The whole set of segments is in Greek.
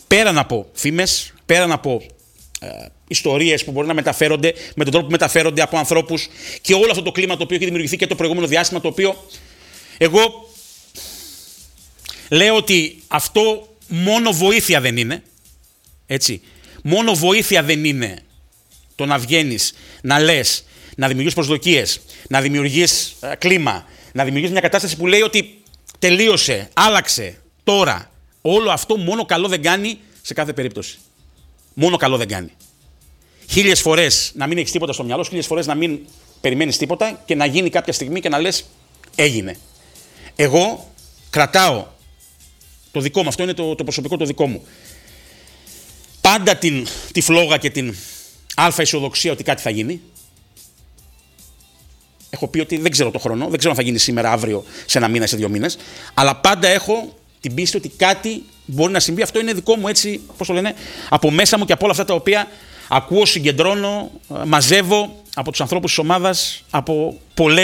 πέραν από φήμες, πέραν από ιστορίες που μπορεί να μεταφέρονται με τον τρόπο που μεταφέρονται από ανθρώπους και όλο αυτό το κλίμα το οποίο έχει δημιουργηθεί και το προηγούμενο διάστημα, το οποίο εγώ λέω ότι αυτό μόνο βοήθεια δεν είναι, έτσι. Μόνο βοήθεια δεν είναι το να βγαίνεις, να λες, να δημιουργείς προσδοκίες, να δημιουργείς κλίμα, να δημιουργείς μια κατάσταση που λέει ότι τελείωσε, άλλαξε, τώρα. Όλο αυτό μόνο καλό δεν κάνει σε κάθε περίπτωση. Μόνο καλό δεν κάνει. 1000 φορές να μην έχεις τίποτα στο μυαλό σου, 1000 φορές να μην περιμένεις τίποτα και να γίνει κάποια στιγμή και να λες έγινε. Εγώ κρατάω το δικό μου, αυτό είναι το προσωπικό το δικό μου. Πάντα τη φλόγα και την αλφα αισιοδοξία ότι κάτι θα γίνει. Έχω πει ότι δεν ξέρω το χρόνο, δεν ξέρω αν θα γίνει σήμερα, αύριο, σε ένα μήνα, σε 2 μήνες, αλλά πάντα έχω την πίστη ότι κάτι μπορεί να συμβεί. Αυτό είναι δικό μου, έτσι, πώς το λένε, από μέσα μου και από όλα αυτά τα οποία ακούω, συγκεντρώνω, μαζεύω από τους ανθρώπους της ομάδας από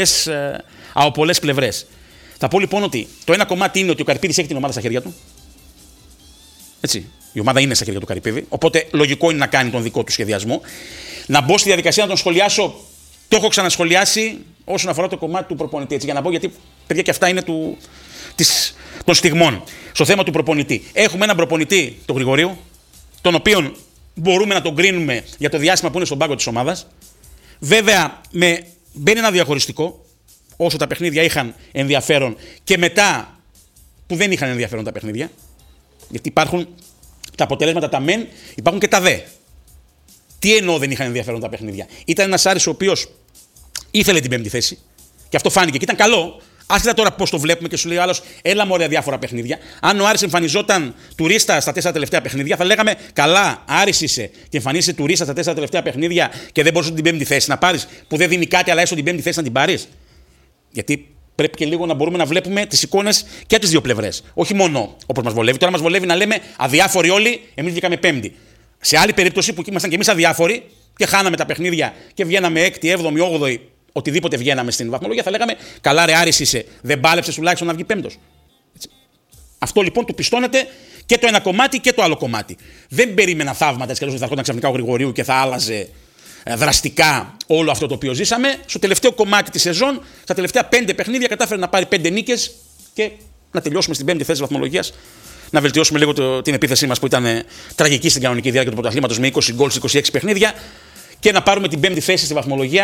πολλές πλευρές. Θα πω λοιπόν ότι το ένα κομμάτι είναι ότι ο Καρυπίδης έχει την ομάδα στα χέρια του. Έτσι. Η ομάδα είναι στα χέρια του Καρυπίδη. Οπότε λογικό είναι να κάνει τον δικό του σχεδιασμό. Να μπω στη διαδικασία να τον σχολιάσω. Το έχω ξανασχολιάσει όσον αφορά το κομμάτι του προπονητή. Έτσι, για να πω, γιατί παιδιά και αυτά είναι των στιγμών. Στο θέμα του προπονητή. Έχουμε έναν προπονητή, τον Γρηγορίου, τον οποίον μπορούμε να τον κρίνουμε για το διάστημα που είναι στον πάγκο της ομάδας. Βέβαια, μπαίνει ένα διαχωριστικό, όσο τα παιχνίδια είχαν ενδιαφέρον και μετά που δεν είχαν ενδιαφέρον τα παιχνίδια. Γιατί υπάρχουν τα αποτελέσματα τα μεν, υπάρχουν και τα δε. Τι εννοώ δεν είχαν ενδιαφέρον τα παιχνίδια? Ήταν ένας Άρης ο οποίος ήθελε την 5η θέση και αυτό φάνηκε και ήταν καλό. Άσχετα τώρα πώς το βλέπουμε και σου λέει ο άλλος, έλα μωρέ διάφορα παιχνίδια. Αν ο Άρης εμφανιζόταν τουρίστα στα 4 τελευταία παιχνίδια, θα λέγαμε καλά, Άρης είσαι και εμφανίζεσαι τουρίστα στα 4 τελευταία παιχνίδια και δεν μπορείς την 5η θέση να πάρεις, που δεν δίνει κάτι, αλλά έστω την 5η θέση να την πάρεις. Γιατί πρέπει και λίγο να μπορούμε να βλέπουμε τις εικόνες και τις δύο πλευρές. Όχι μόνο όπως μας βολεύει. Τώρα μας βολεύει να λέμε αδιάφοροι όλοι, εμείς βγήκαμε 5η. Σε άλλη περίπτωση που ήμασταν και εμείς αδιάφοροι και χάναμε τα παιχνίδια και βγαίναμε 6η, 7η, 8η, οτιδήποτε βγαίναμε στην βαθμολογία, θα λέγαμε καλά, ρε Άρης είσαι, δεν πάλεψες τουλάχιστον να βγει 5ος. Αυτό λοιπόν του πιστώνεται και το ένα κομμάτι και το άλλο κομμάτι. Δεν περίμενα θαύματα έτσι κι αλλιώς θα έρχονταν ξαφνικά ο Γρηγορίου και θα άλλαζε δραστικά όλο αυτό το οποίο ζήσαμε. Στο τελευταίο κομμάτι της σεζόν, στα τελευταία 5 παιχνίδια, κατάφερε να πάρει 5 νίκες και να τελειώσουμε στην 5η θέση της βαθμολογίας. Να βελτιώσουμε λίγο την επίθεσή μας που ήταν τραγική στην κανονική διάρκεια του πρωταθλήματος με 20 γκολ σε 26 παιχνίδια και να πάρουμε την 5η θέση στη βαθμολογία.